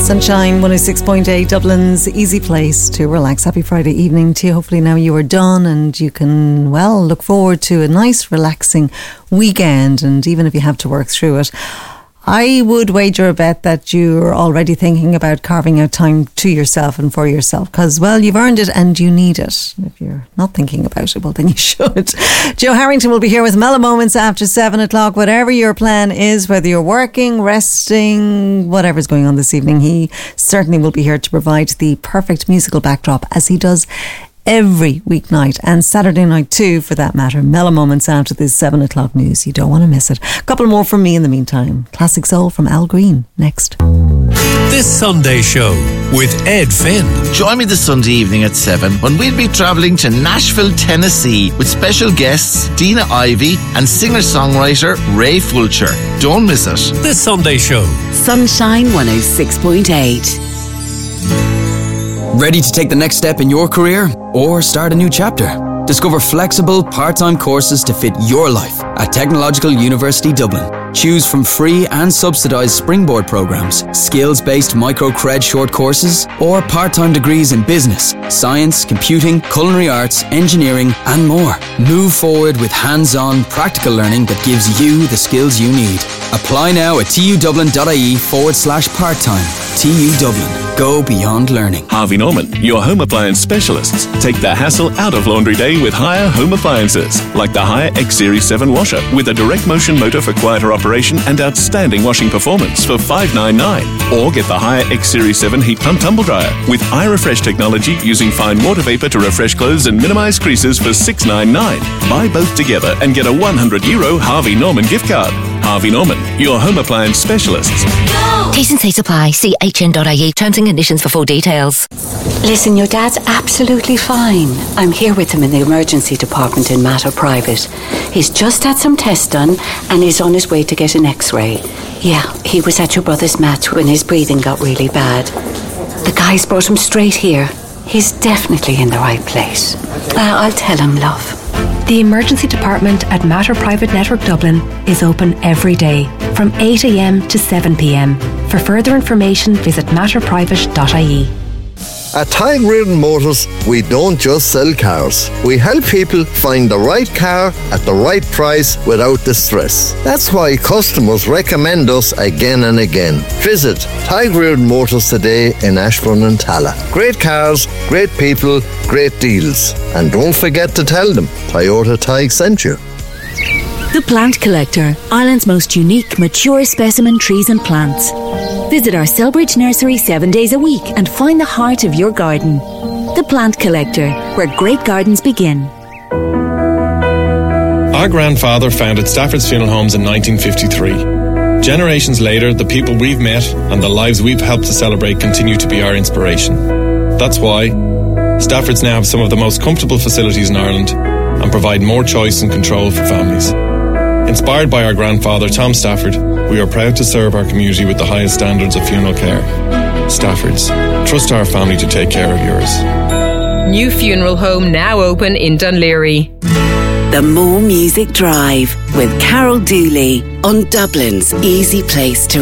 Sunshine 106.8, Dublin's easy place to relax. Happy Friday evening to you. Hopefully now you are done and you can, well, look forward to a nice relaxing weekend. And even if you have to work through it, I would wager a bet that you're already thinking about carving out time to yourself and for yourself because, well, you've earned it and you need it. If you're not thinking about it, well, then you should. Joe Harrington will be here with Mellow Moments after 7 o'clock. Whatever your plan is, whether you're working, resting, whatever's going on this evening, he certainly will be here to provide the perfect musical backdrop as he does every weeknight and Saturday night too, for that matter. Mellow Moments after this 7 o'clock news. You don't want to miss it. A couple more from me in the meantime. Classic Soul from Al Green next. This Sunday show with Ed Finn. Join me this Sunday evening at 7 when we'll be travelling to Nashville, Tennessee with special guests Dina Ivey and singer-songwriter Ray Fulcher. Don't miss it. This Sunday show. Sunshine 106.8. Ready to take the next step in your career or start a new chapter? Discover flexible, part-time courses to fit your life at Technological University Dublin. Choose from free and subsidised springboard programmes, skills-based micro-cred short courses, or part-time degrees in business, science, computing, culinary arts, engineering, and more. Move forward with hands-on, practical learning that gives you the skills you need. Apply now at tudublin.ie/part-time. TU Dublin. Go beyond learning. Harvey Norman, your home appliance specialists. Take the hassle out of laundry day with Haier home appliances, like the Haier X Series 7 washer with a direct motion motor for quieter operation and outstanding washing performance for $599. Or get the Haier X Series 7 heat pump tumble dryer with iRefresh technology using fine water vapor to refresh clothes and minimize creases for $699. Buy both together and get a €100 Harvey Norman gift card. Harvey Norman, your home appliance specialists. T&C Supply. See hn.ie. Terms and conditions for full details. Listen, your dad's absolutely fine. I'm here with him in the emergency department in Mater Private. He's just had some tests done and he's on his way to get an X-ray. Yeah, he was at your brother's match when his breathing got really bad. The guys brought him straight here. He's definitely in the right place. I'll tell him, love. The emergency department at Mater Private Network Dublin is open every day from 8 a.m. to 7 p.m. For further information, visit matterprivate.ie. At Tig Reardon Motors, we don't just sell cars. We help people find the right car at the right price without the stress. That's why customers recommend us again and again. Visit Tig Reardon Motors today in Ashbourne and Tala. Great cars, great people, great deals. And don't forget to tell them Toyota Tig sent you. The Plant Collector, Ireland's most unique, mature specimen trees and plants. Visit our Selbridge nursery 7 days a week and find the heart of your garden. The Plant Collector, where great gardens begin. Our grandfather founded Stafford's Funeral Homes in 1953. Generations later, the people we've met and the lives we've helped to celebrate continue to be our inspiration. That's why Stafford's now have some of the most comfortable facilities in Ireland and provide more choice and control for families. Inspired by our grandfather, Tom Stafford, we are proud to serve our community with the highest standards of funeral care. Stafford's. Trust our family to take care of yours. New funeral home now open in Dunleary. The More Music Drive with Carol Dooley on Dublin's easy place to